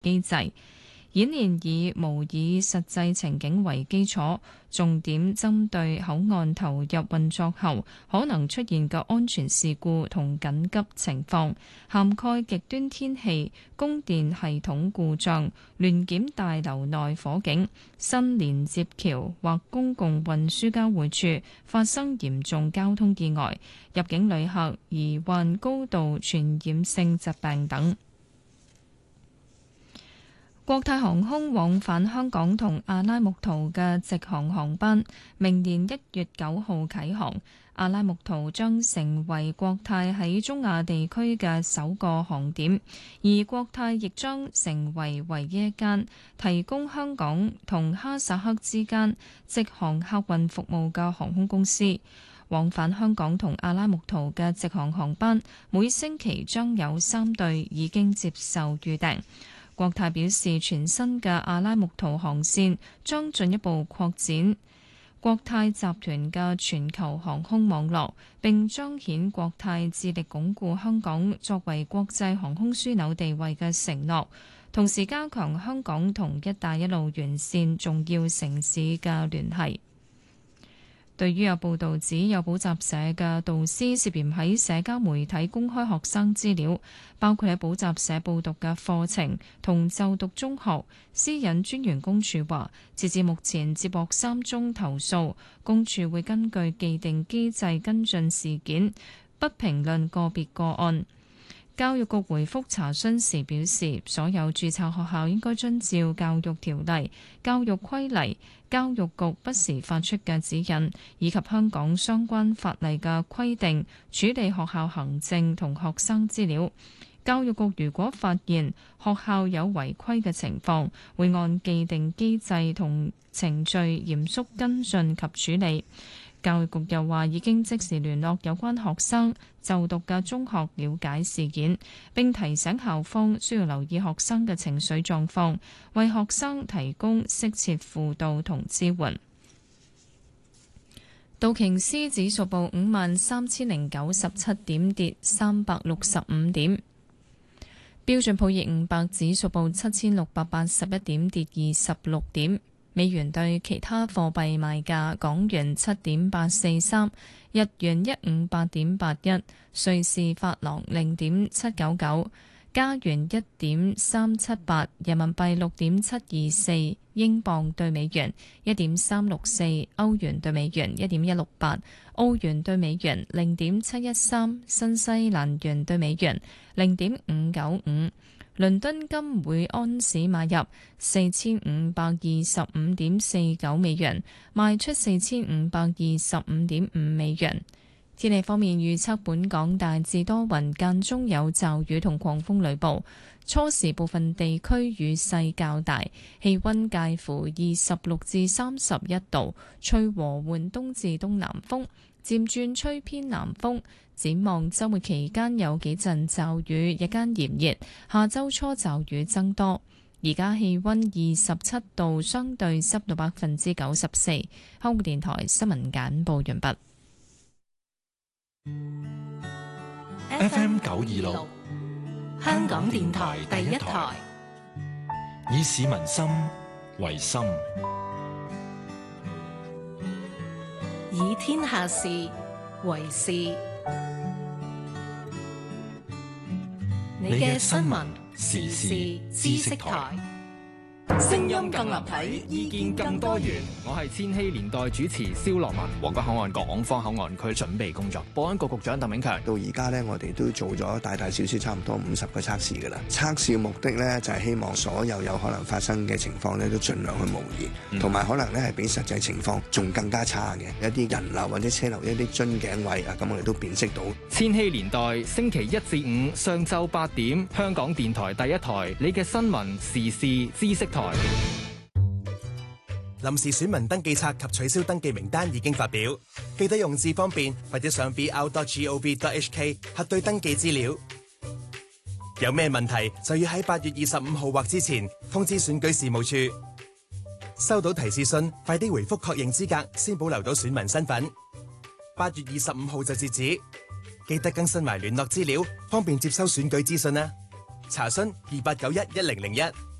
機制。演練以模擬實際情景為基礎，重點針對口岸投入運作後可能出現嘅安全事故同緊急情況，涵蓋極端天氣、供電系統故障、聯檢大樓內火警、新連接橋或公共運輸交匯處發生嚴重交通意外、入境旅客罹患高度傳染性疾病等。國泰航空往返香港同阿拉木圖嘅直航航班，明年1月9號啟航。阿拉木圖將成為國泰喺中亞地區嘅首個航點，而國泰亦將成為唯一一間提供香港同哈薩克之間直航客運服務嘅航空公司。往返香港同阿拉木圖嘅直航航班，每星期將有3對已經接受預訂。國泰表示，全新嘅阿拉木圖航線將進一步擴展國泰集團嘅全球航空網絡，並彰顯國泰致力鞏固香港作為國際航空樞紐地位嘅承諾，同時加強香港同一帶一路沿線重要城市嘅聯繫。對於有報道指有補習社嘅導師涉嫌喺社交媒體公開學生資料，包括喺補習社報讀嘅課程同就讀中學，私隱專員公署話，截至目前接獲3宗投訴，公署會根據既定機制跟進事件，不評論個別個案。教育局回覆查詢時表示，所有註冊學校應該遵照教育條例、教育規例、教育局不時發出嘅指引，以及香港相關法例嘅規定，處理學校行政同學生資料。教育局如果發現學校有違規嘅情況，會按既定機制同程序嚴肅跟進及處理。教育局又話已經即時聯絡有關學生就讀嘅中學了解事件，並提醒校方需要留意學生嘅情緒狀況，為學生提供適切輔導同支援。道瓊斯指數報53,097點，跌365點。標準普爾500指數報7,681點，跌26點。美元對其他貨幣賣價：港元7.843，日元158.81，瑞士法郎0.799，加元1.378，人民幣6.724，英鎊對美元1.364，歐元對美元1.168，澳元對美元0.713，新西蘭元對美元0.595。倫敦金每安士買入4525.49美元，賣出4525.5美元。天氣方面預測，本港大致多雲，間中有驟雨同狂風雷暴，初時部分地區雨勢較大，氣溫介乎26至31度，吹和緩東至東南風，漸轉吹偏南風。展望週末期間有幾陣驟雨，日間炎熱，下週初驟雨增多。而家氣溫27度，相對濕度94%。香港電台新聞簡報完畢。 FM 926，香港電台第一台，以市民心為心， 以天下事為事。你嘅新聞時事知識台， 聲音更立體，意見更多元。我係千禧年代主持蕭樂文。皇崗口岸港方口岸區準備工作，保安局局長鄧炳強。 到而家呢，我哋都做咗大大小小差唔多50個測試㗎啦。測試嘅目的呢，就係希望所有有可能發生嘅情況呢，都盡量去模擬，同埋可能呢係比實際情況仲更加差嘅一啲人流或者車流一啲樽頸位啊，咁我哋都辨識到。 千禧年代星期1至5上晝8點，香港電台第一台，你嘅新聞時事知識台。 臨時選民登記冊及取消登記名單已經發表，記得用字方便或者上 br.gov.hk 核對登記資料。有咩問題就要喺8月25號或之前通知選舉事務處。收到提示信，快啲回覆確認資格，先保留到選民身份。8月25號就截止，記得更新埋聯絡資料，方便接收選舉資訊啦。 查詢28911001。